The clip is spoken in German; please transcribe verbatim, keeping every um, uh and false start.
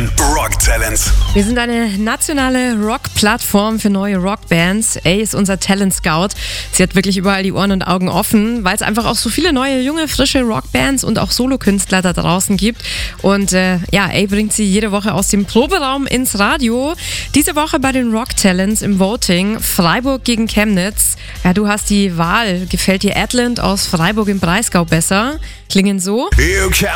Fun Rock Talents. Wir sind eine nationale Rock-Plattform für neue Rockbands. A ist unser Talent Scout. Sie hat wirklich überall die Ohren und Augen offen, weil es einfach auch so viele neue, junge, frische Rockbands und auch Solokünstler da draußen gibt. Und äh, ja, A bringt sie jede Woche aus dem Proberaum ins Radio. Diese Woche bei den Rock Talents im Voting Freiburg gegen Chemnitz. Ja, du hast die Wahl. Gefällt dir Adland aus Freiburg im Breisgau besser? Klingen so. You can